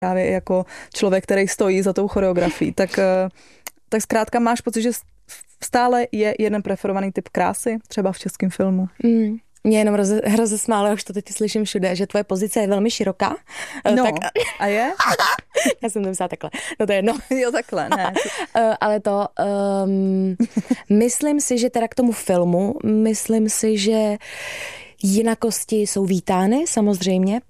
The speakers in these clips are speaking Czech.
právě jako člověk, který stojí za tou choreografií, tak zkrátka máš pocit, že stále je jeden preferovaný typ krásy, třeba v českém filmu? Mě jenom rozesmálo, už to teď slyším všude, že tvoje pozice je velmi široká. No, tak... a je? Já jsem to myslela takhle. No to je jedno. Jo, takhle, ne. Ale to, myslím si, že teda k tomu filmu, myslím si, že jinakosti jsou vítány, samozřejmě,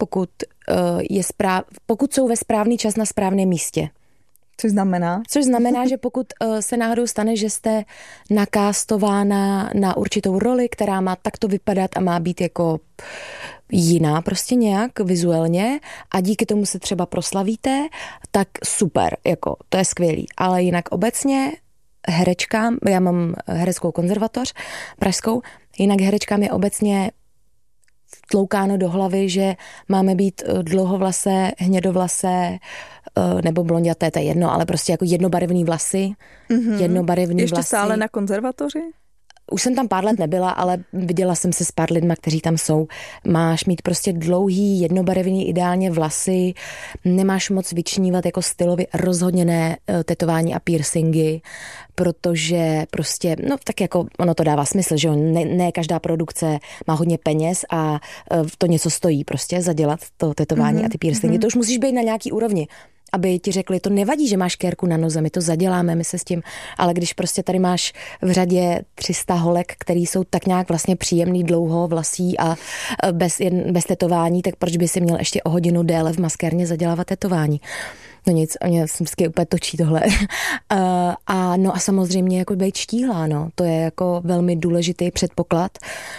pokud jsou ve správný čas na správném místě. Což znamená? Což znamená, že pokud se náhodou stane, že jste nakástována na určitou roli, která má takto vypadat a má být jako jiná prostě nějak vizuálně a díky tomu se třeba proslavíte, tak super, jako to je skvělý. Ale jinak obecně herečkám, já mám hereckou konzervatoř pražskou, jinak herečkám je obecně tloukáno do hlavy, že máme být dlouhovlasé, hnědovlasé nebo blonďaté, to je jedno, ale prostě jako jednobarevný vlasy, jednobarevný ještě vlasy. Ještě stále na konzervatoři? Už jsem tam pár let nebyla, ale viděla jsem se s pár lidma, kteří tam jsou. Máš mít prostě dlouhý, jednobarevný, ideálně vlasy, nemáš moc vyčnívat jako stylově, rozhodně ne tetování a piercingy, protože prostě, no tak jako ono to dává smysl, že jo, ne každá produkce má hodně peněz a to něco stojí prostě zadělat to tetování a ty piercingy. To už musíš být na nějaký úrovni, aby ti řekli, to nevadí, že máš kérku na noze, my to zaděláme, my se s tím, ale když prostě tady máš v řadě 300 holek, který jsou tak nějak vlastně příjemný, dlouho vlasí a bez tetování, tak proč by si měl ještě o hodinu déle v maskérně zadělávat tetování? No nic, mě se vždycky úplně točí tohle. No a samozřejmě jako být štíhlá, no, to je jako velmi důležitý předpoklad,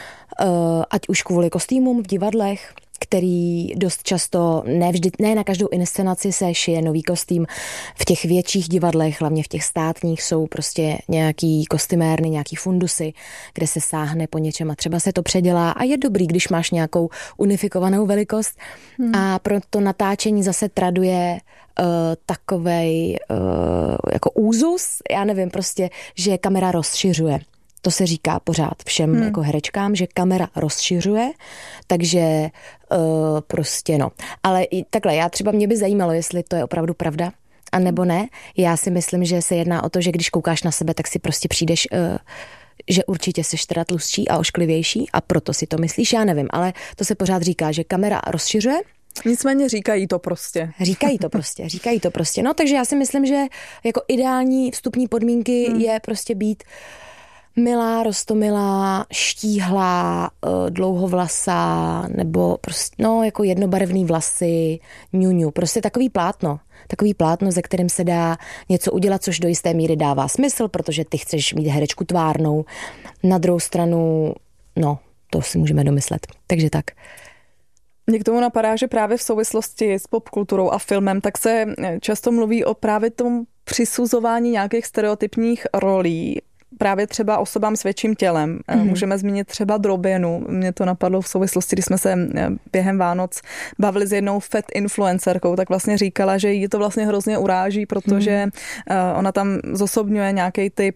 ať už kvůli kostýmům v divadlech, který dost často, ne na každou inscenaci se šije nový kostým. V těch větších divadlech, hlavně v těch státních, jsou prostě nějaký kostymérny, nějaký fundusy, kde se sáhne po něčem a třeba se to předělá a je dobrý, když máš nějakou unifikovanou velikost a pro to natáčení zase traduje takovej jako úzus, já nevím, prostě, že kamera rozšiřuje. To se říká pořád všem jako herečkám, že kamera rozšiřuje, takže prostě no. Ale i takhle, mě by zajímalo, jestli to je opravdu pravda, a nebo ne. Já si myslím, že se jedná o to, že když koukáš na sebe, tak si prostě přijdeš, že určitě seš teda tlustší a ošklivější a proto si to myslíš, já nevím, ale to se pořád říká, že kamera rozšiřuje. Nicméně říkají to prostě. Říkají to prostě. No, takže já si myslím, že jako ideální vstupní podmínky je prostě být milá, roztomilá, štíhlá, dlouhovlasá, nebo prostě, no, jako jednobarevný vlasy, ňuňu, prostě takový plátno, ze kterým se dá něco udělat, což do jisté míry dává smysl, protože ty chceš mít herečku tvárnou. Na druhou stranu, no, to si můžeme domyslet. Takže tak. Mě k tomu napadá, že právě v souvislosti s popkulturou a filmem, tak se často mluví o právě tom přisuzování nějakých stereotypních rolí, právě třeba osobám s větším tělem. Můžeme zmínit třeba Droběnu. Mě to napadlo v souvislosti, když jsme se během Vánoc bavili s jednou fat influencerkou, tak vlastně říkala, že jí to vlastně hrozně uráží, protože ona tam zosobňuje nějaký typ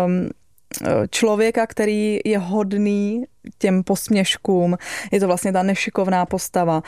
člověka, který je hodný těm posměškům. Je to vlastně ta nešikovná postava.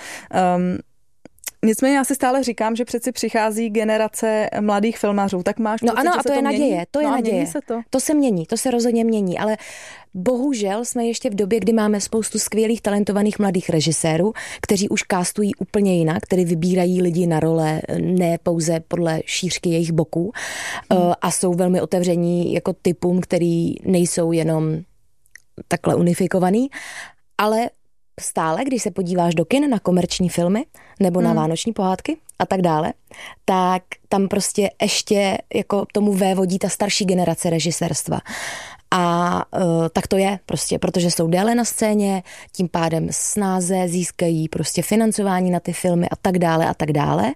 Nicméně já si stále říkám, že přeci přichází generace mladých filmařů, tak máš pocit, ano, že a to je naděje, to je naděje. To se mění, to se rozhodně mění, ale bohužel jsme ještě v době, kdy máme spoustu skvělých, talentovaných mladých režisérů, kteří už castují úplně jinak, kteří vybírají lidi na role, ne pouze podle šířky jejich boků a jsou velmi otevření jako typům, který nejsou jenom takhle unifikovaný, ale stále, když se podíváš do kin na komerční filmy nebo na vánoční pohádky a tak dále, tak tam prostě ještě jako tomu vévodí ta starší generace režisérstva. A tak to je prostě, protože jsou déle na scéně, tím pádem snáze získají prostě financování na ty filmy a tak dále a tak dále.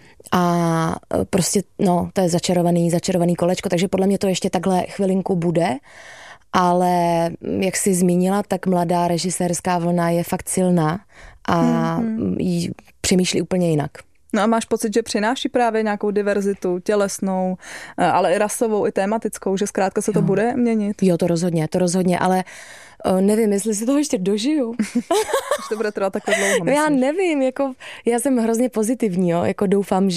A prostě, no, to je začarovaný kolečko, takže podle mě to ještě takhle chvilinku bude. Ale jak jsi zmínila, tak mladá režisérská vlna je fakt silná a přemýšlí úplně jinak. No a máš pocit, že přináší právě nějakou diverzitu tělesnou, ale i rasovou, i tématickou, že zkrátka se to bude měnit? Jo, to rozhodně, ale Nevím, jestli si toho ještě dožiju. Už to bude trvat takhle dlouho, Já nevím, jako já jsem hrozně pozitivní, jo, jako doufám,